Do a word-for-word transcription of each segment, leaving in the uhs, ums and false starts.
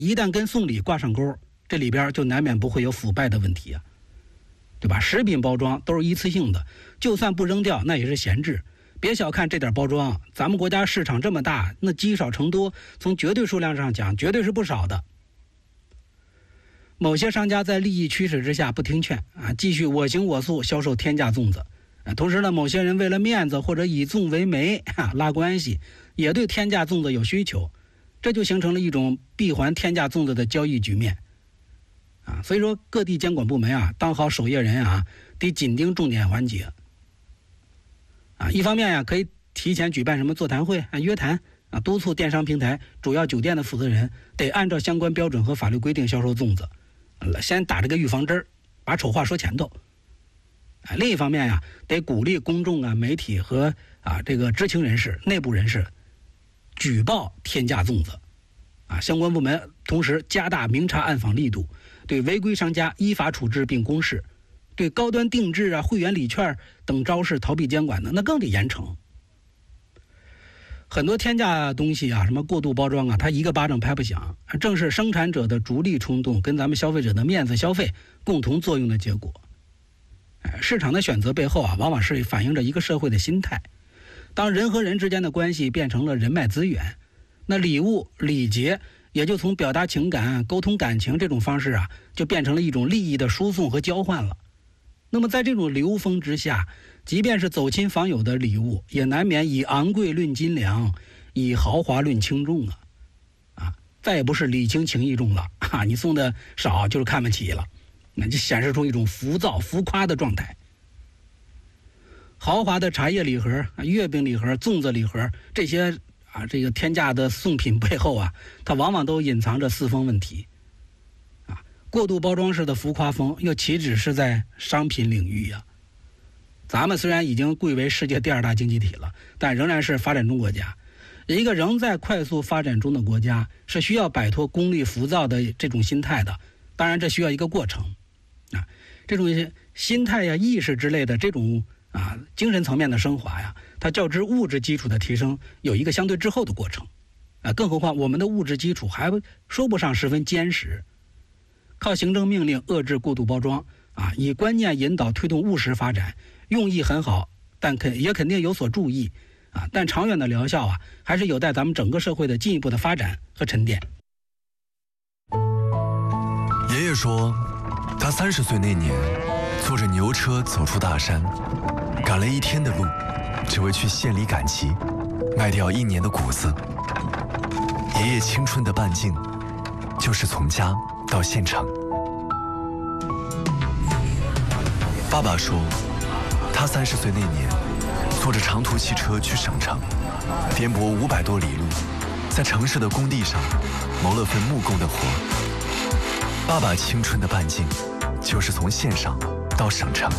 一旦跟送礼挂上钩，这里边就难免不会有腐败的问题啊，对吧？食品包装都是一次性的，就算不扔掉，那也是闲置。别小看这点包装，咱们国家市场这么大，那积少成多，从绝对数量上讲，绝对是不少的。某些商家在利益驱使之下不听劝啊，继续我行我素销售天价粽子。同时呢，某些人为了面子或者以粽为媒啊，拉关系，也对天价粽子有需求，这就形成了一种闭环天价粽子的交易局面啊。所以说，各地监管部门啊，当好守夜人啊，得紧盯重点环节啊。一方面呀、啊，可以提前举办什么座谈会啊、约谈啊，督促电商平台、主要酒店的负责人得按照相关标准和法律规定销售粽子，先打这个预防针，把丑话说前头。啊，另一方面呀，得鼓励公众啊、媒体和啊这个知情人士、内部人士举报天价粽子，啊，相关部门同时加大明察暗访力度，对违规商家依法处置并公示，对高端定制啊、会员礼券等招式逃避监管的，那更得严惩。很多天价东西啊，什么过度包装啊，它一个巴掌拍不响，正是生产者的逐利冲动跟咱们消费者的面子消费共同作用的结果。市场的选择背后啊，往往是反映着一个社会的心态。当人和人之间的关系变成了人脉资源，那礼物礼节也就从表达情感、沟通感情这种方式啊，就变成了一种利益的输送和交换了。那么在这种流风之下，即便是走亲访友的礼物，也难免以昂贵论斤两，以豪华论轻重啊！啊，再也不是礼轻情意重了啊！你送的少就是看不起了。那就显示出一种浮躁浮夸的状态。豪华的茶叶礼盒、月饼礼盒、粽子礼盒，这些啊这个天价的送品背后啊，它往往都隐藏着四风问题啊。过度包装式的浮夸风，又岂止是在商品领域呀、啊？咱们虽然已经贵为世界第二大经济体了，但仍然是发展中国家。一个仍在快速发展中的国家，是需要摆脱功利浮躁的这种心态的。当然，这需要一个过程。啊，这种心态呀、意识之类的这种啊精神层面的升华呀，它较之物质基础的提升有一个相对滞后的过程，啊，更何况我们的物质基础还说不上十分坚实，靠行政命令遏制过度包装啊，以观念引导推动务实发展，用意很好，但肯也肯定有所注意啊，但长远的疗效啊，还是有待咱们整个社会的进一步的发展和沉淀。 爷爷说，他三十岁那年，坐着牛车走出大山，赶了一天的路，只为去县里赶集，卖掉一年的谷子。爷爷青春的半径，就是从家到县城。爸爸说，他三十岁那年，坐着长途汽车去省城，颠簸五百多里路，在城市的工地上谋了份木工的活。爸爸青春的半径，就是从县上到省城。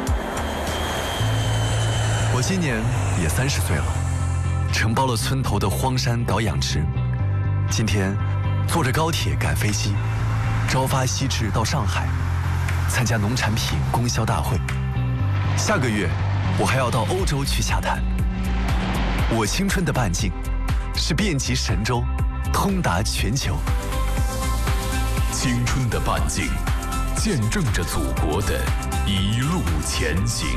我今年也三十岁了，承包了村头的荒山搞养殖。今天坐着高铁赶飞机，朝发夕至到上海，参加农产品供销大会。下个月我还要到欧洲去洽谈。我青春的半径，是遍及神州，通达全球。 青春的半径，见证着祖国的一路前行。